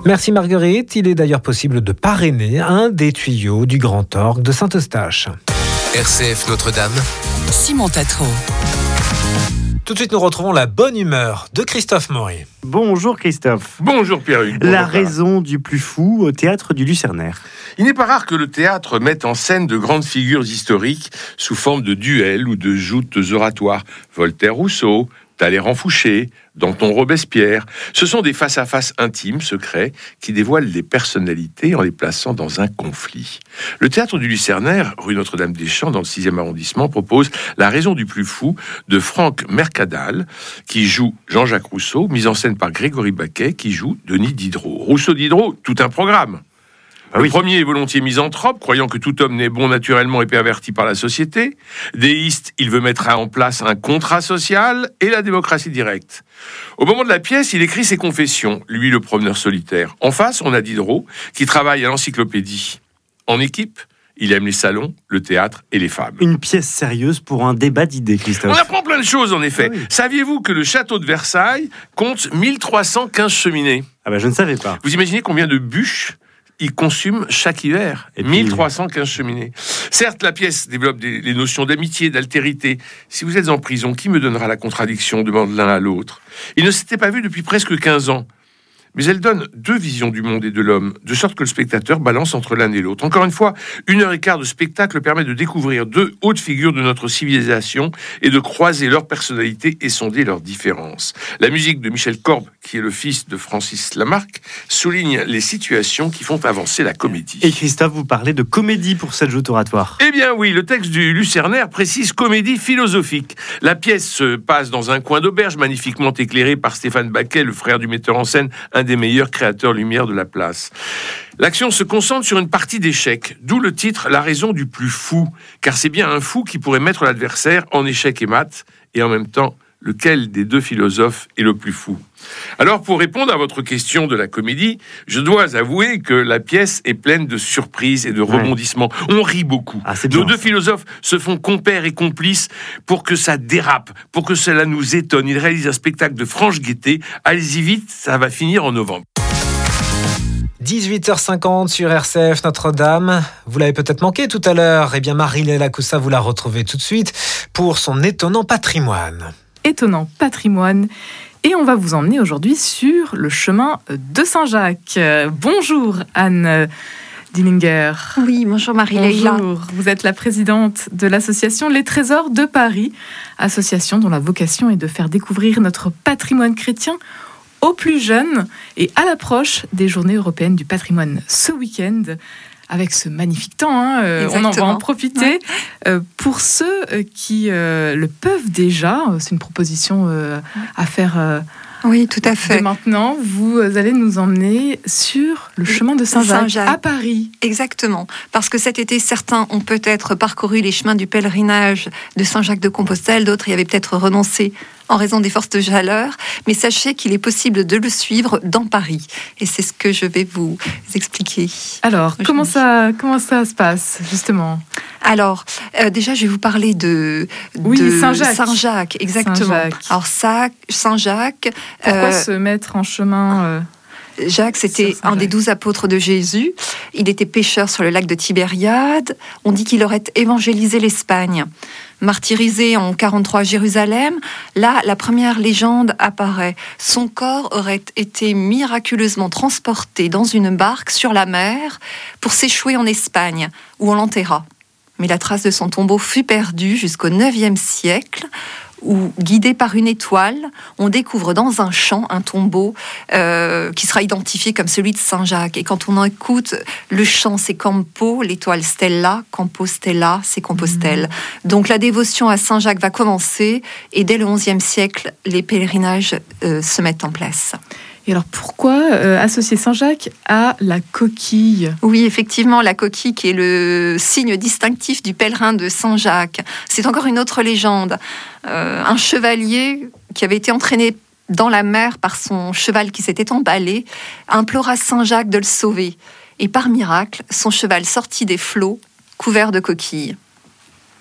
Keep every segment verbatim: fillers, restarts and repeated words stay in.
Merci Marguerite. Il est d'ailleurs possible de parrainer un des tuyaux du Grand Orgue de Saint-Eustache. R C F Notre-Dame, Simon Tatro. Tout de suite, nous retrouvons la bonne humeur de Christophe Maury. Bonjour Christophe. Bonjour Pierre-Hugues. Bonjour La Clara. raison du plus fou au théâtre du Lucernaire. Il n'est pas rare que le théâtre mette en scène de grandes figures historiques sous forme de duels ou de joutes oratoires. Voltaire-Rousseau, Talleyrand-Fouché, Danton-Robespierre. Ce sont des face-à-face intimes, secrets, qui dévoilent les personnalités en les plaçant dans un conflit. Le théâtre du Lucernaire, rue Notre-Dame-des-Champs, dans le sixième arrondissement, propose La raison du plus fou de Franck Mercadal, qui joue Jean-Jacques Rousseau, mise en scène par Grégory Baquet, qui joue Denis Diderot. Rousseau-Diderot, tout un programme. Ah Le oui. premier est volontiers misanthrope, croyant que tout homme naît bon naturellement et perverti par la société. Déiste, il veut mettre en place un contrat social et la démocratie directe. Au moment de la pièce, il écrit ses confessions, lui le promeneur solitaire. En face, on a Diderot, qui travaille à l'encyclopédie. En équipe, il aime les salons, le théâtre et les femmes. Une pièce sérieuse pour un débat d'idées, On Christophe. apprend plein de choses, en effet. Ah oui. Saviez-vous que le château de Versailles compte mille trois cent quinze cheminées ? Ah bah je ne savais pas. Vous imaginez combien de bûches il consume chaque hiver? Et puis- mille trois cent quinze cheminées. Certes, la pièce développe des, les notions d'amitié, d'altérité. Si vous êtes en prison, qui me donnera la contradiction, demande l'un à l'autre. Ils ne s'étaient pas vus depuis presque quinze ans. Mais elle donne deux visions du monde et de l'homme, de sorte que le spectateur balance entre l'un et l'autre. Encore une fois, une heure et quart de spectacle permet de découvrir deux hautes figures de notre civilisation et de croiser leurs personnalités et sonder leurs différences. La musique de Michel Korb, qui est le fils de Francis Lamarck, souligne les situations qui font avancer la comédie. Et Christophe, vous parlez de comédie pour cette joute oratoire. Eh bien oui, le texte du Lucernaire précise comédie philosophique. La pièce se passe dans un coin d'auberge magnifiquement éclairé par Stéphane Baquet, le frère du metteur en scène, un des meilleurs créateurs lumière de la place. L'action se concentre sur une partie d'échecs, d'où le titre La raison du plus fou, car c'est bien un fou qui pourrait mettre l'adversaire en échec et mat, et en même temps, lequel des deux philosophes est le plus fou? Alors, pour répondre à votre question de la comédie, je dois avouer que la pièce est pleine de surprises et de rebondissements. On rit beaucoup. Ah, c'est Nos bien, deux ça. philosophes se font compères et complices pour que ça dérape, pour que cela nous étonne. Ils réalisent un spectacle de franche gaieté. Allez-y vite, ça va finir en novembre. dix-huit heures cinquante sur R C F Notre-Dame. Vous l'avez peut-être manqué tout à l'heure. Eh bien, Marie-Léla Coussa, vous la retrouvez tout de suite pour son étonnant patrimoine. Étonnant patrimoine. Et on va vous emmener aujourd'hui sur le chemin de Saint-Jacques. Euh, Bonjour Anne Dillinger. Oui, bonjour Marie-Léla. Bonjour. Vous êtes la présidente de l'association Les Trésors de Paris, association dont la vocation est de faire découvrir notre patrimoine chrétien aux plus jeunes et à l'approche des Journées européennes du patrimoine ce week-end. Avec ce magnifique temps, hein, euh, on en va en Exactement. profiter. Ouais. Euh, pour ceux euh, qui euh, le peuvent déjà, euh, c'est une proposition euh, à faire euh, Oui, tout à dès fait. maintenant. Vous allez nous emmener sur le chemin de Saint-Jacques, Saint-Jacques. à Paris. Exactement. Parce que cet été, certains ont peut-être parcouru les chemins du pèlerinage de Saint-Jacques-de-Compostelle, d'autres y avaient peut-être renoncé en raison des forces de chaleur. Mais sachez qu'il est possible de le suivre dans Paris. Et c'est ce que je vais vous expliquer. Alors, Je comment dis. ça, comment ça se passe, justement? Alors, euh, déjà, je vais vous parler de, Oui, de Saint-Jacques. Saint-Jacques, exactement. Saint-Jacques. Alors, ça, Saint-Jacques... Pourquoi euh, se mettre en chemin euh, Jacques, c'était Sur Saint-Jacques. un des douze apôtres de Jésus. Il était pêcheur sur le lac de Tibériade. On dit qu'il aurait évangélisé l'Espagne. Martyrisé en quarante-trois à Jérusalem, là, la première légende apparaît. Son corps aurait été miraculeusement transporté dans une barque sur la mer pour s'échouer en Espagne, où on l'enterra. Mais la trace de son tombeau fut perdue jusqu'au neuvième siècle, où, guidé par une étoile, on découvre dans un champ un tombeau euh, qui sera identifié comme celui de Saint-Jacques. Et quand on écoute, le chant, c'est Campo, l'étoile Stella, Campo Stella, c'est Compostelle. Mmh. Donc la dévotion à Saint-Jacques va commencer, et dès le onzième siècle, les pèlerinages euh, se mettent en place. Et alors, pourquoi euh, associer Saint-Jacques à la coquille? Oui, effectivement, la coquille qui est le signe distinctif du pèlerin de Saint-Jacques. C'est encore une autre légende. Euh, un chevalier qui avait été entraîné dans la mer par son cheval qui s'était emballé implora Saint-Jacques de le sauver. Et par miracle, son cheval sortit des flots couvert de coquilles.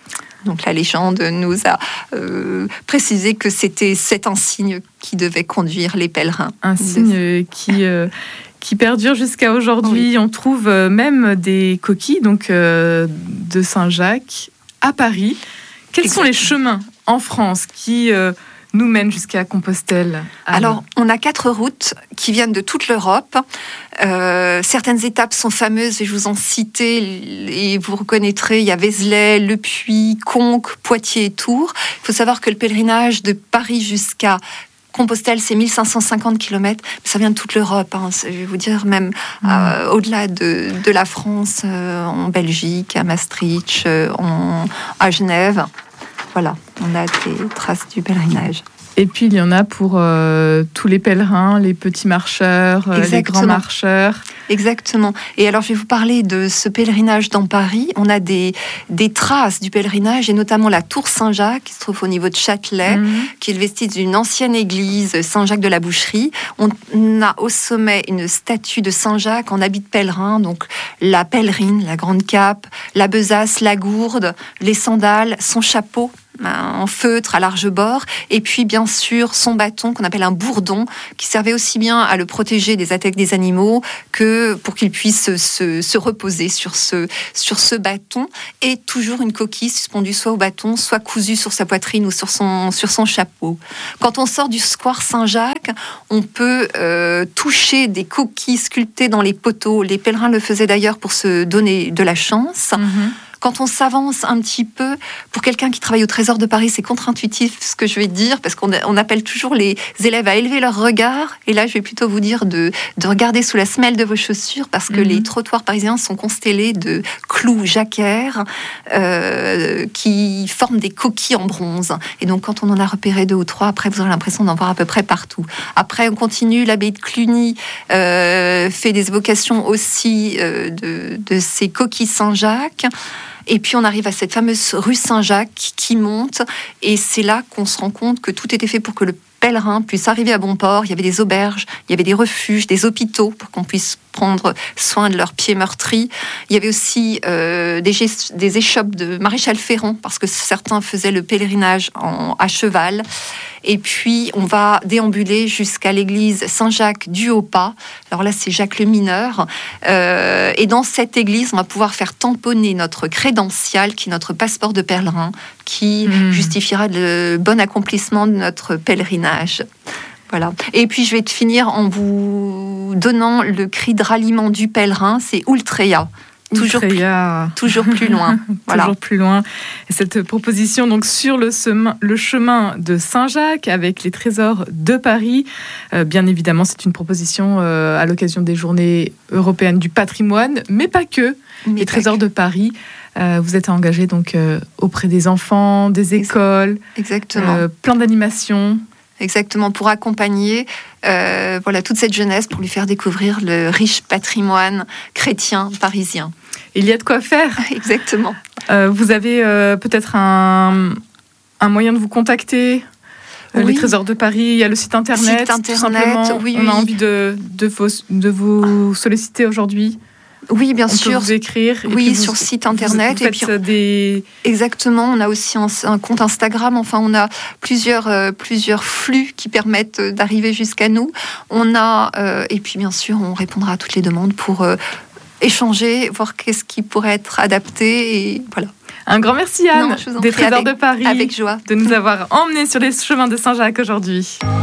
Donc la légende nous a euh, précisé que c'était cet insigne qui devait conduire les pèlerins. Un signe euh, qui, euh, qui perdure jusqu'à aujourd'hui. Oui. On trouve euh, même des coquilles donc, euh, de Saint-Jacques à Paris. Quels Exactement. sont les chemins en France qui euh, nous mènent jusqu'à Compostelle? Alors, on a quatre routes qui viennent de toute l'Europe. Euh, certaines étapes sont fameuses, et je vous en citais, et vous reconnaîtrez, il y a Vézelay, Le Puy, Conques, Poitiers et Tours. Il faut savoir que le pèlerinage de Paris jusqu'à Compostelle, c'est mille cinq cent cinquante kilomètres, mais ça vient de toute l'Europe. Hein. Je vais vous dire, même mmh. euh, au-delà de, de la France, euh, en Belgique, à Maastricht, euh, en, à Genève. Voilà, on a des traces du pèlerinage. Et puis, il y en a pour euh, tous les pèlerins, les petits marcheurs, euh, les grands marcheurs. Exactement. Et alors, je vais vous parler de ce pèlerinage dans Paris. On a des, des traces du pèlerinage, et notamment la tour Saint-Jacques, qui se trouve au niveau de Châtelet, mmh. qui est le vestige d'une ancienne église, Saint-Jacques de la Boucherie. On a au sommet une statue de Saint-Jacques en habit de pèlerin, donc la pèlerine, la grande cape, la besace, la gourde, les sandales, son chapeau en feutre à large bord, et puis bien sûr son bâton qu'on appelle un bourdon, qui servait aussi bien à le protéger des attaques des animaux que pour qu'il puisse se, se reposer sur ce, sur ce bâton, et toujours une coquille suspendue soit au bâton, soit cousue sur sa poitrine ou sur son, sur son chapeau. Quand on sort du square Saint-Jacques, on peut euh, toucher des coquilles sculptées dans les poteaux. Les pèlerins le faisaient d'ailleurs pour se donner de la chance. Mmh. Quand on s'avance un petit peu, pour quelqu'un qui travaille au Trésor de Paris, c'est contre-intuitif ce que je vais dire, parce qu'on on appelle toujours les élèves à élever leur regard. Et là, je vais plutôt vous dire de, de regarder sous la semelle de vos chaussures, parce que mmh. les trottoirs parisiens sont constellés de clous jacquaires euh, qui forment des coquilles en bronze. Et donc, quand on en a repéré deux ou trois, après, vous aurez l'impression d'en voir à peu près partout. Après, on continue. L'abbaye de Cluny euh, fait des évocations aussi euh, de, de ces coquilles Saint-Jacques. Et puis on arrive à cette fameuse rue Saint-Jacques qui monte, et c'est là qu'on se rend compte que tout était fait pour que le pèlerin puisse arriver à bon port. Il y avait des auberges, il y avait des refuges, des hôpitaux pour qu'on puisse prendre soin de leurs pieds meurtris. Il y avait aussi euh, des, des échoppes de maréchal Ferrand, parce que certains faisaient le pèlerinage en, à cheval. Et puis, on va déambuler jusqu'à l'église Saint-Jacques du Haut-Pas. Alors là, c'est Jacques le Mineur. Euh, et dans cette église, on va pouvoir faire tamponner notre crédential, qui est notre passeport de pèlerin, qui mmh. justifiera le bon accomplissement de notre pèlerinage. Voilà. Et puis, je vais finir en vous donnant le cri de ralliement du pèlerin, c'est Ultreia. Toujours plus, toujours plus loin. Voilà. Toujours plus loin. Et cette proposition donc sur le, sema, le chemin de Saint-Jacques avec les trésors de Paris. Euh, bien évidemment, c'est une proposition euh, à l'occasion des Journées européennes du patrimoine, mais pas que. Mais les trésors que. de Paris. Euh, vous êtes engagé donc euh, auprès des enfants, des écoles. Exactement. Euh, plein d'animations. Exactement, pour accompagner euh, voilà, toute cette jeunesse, pour lui faire découvrir le riche patrimoine chrétien parisien. Il y a de quoi faire. Exactement. Euh, vous avez euh, peut-être un, un moyen de vous contacter euh, oui. Les Trésors de Paris, il y a le site internet. Site internet, tout simplement. Oui, On oui. a envie de, de, vous, de vous solliciter aujourd'hui. Oui, bien on sûr. On peut vous écrire. Oui, vous, sur site internet. Vous, vous faites et puis, des... Exactement. On a aussi un, un compte Instagram. Enfin, on a plusieurs, euh, plusieurs flux qui permettent d'arriver jusqu'à nous. On a, euh, et puis bien sûr, on répondra à toutes les demandes pour euh, échanger, voir qu'est-ce qui pourrait être adapté. Et voilà. Un grand merci, Anne, non, des Trésors avec, de Paris, avec joie. de nous avoir emmenés sur les chemins de Saint-Jacques aujourd'hui.